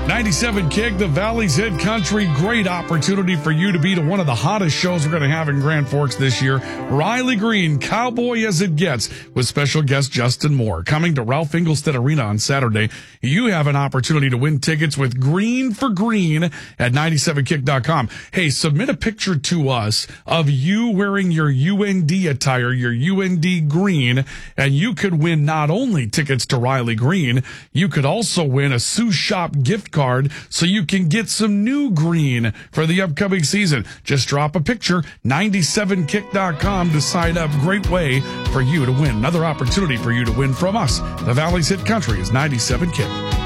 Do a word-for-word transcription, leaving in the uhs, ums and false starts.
ninety-seven Kick, the Valley's Hit Country. Great opportunity for you to be to one of the hottest shows we're going to have in Grand Forks this year. Riley Green, Cowboy as it gets, with special guest Justin Moore. Coming to Ralph Engelstad Arena on Saturday. You have an opportunity to win tickets with Green for Green at ninety-seven kick dot com. Hey, submit a picture to us of you wearing your U N D attire, your U N D green, and you could win not only tickets to Riley Green, you could also win a Sioux Shop gift card so you can get some new green for the upcoming season. Just drop a picture, ninety-seven kick dot com to sign up. Great way for you to win. Another opportunity for you to win from us. The Valley's Hit Country is ninety-seven Kick.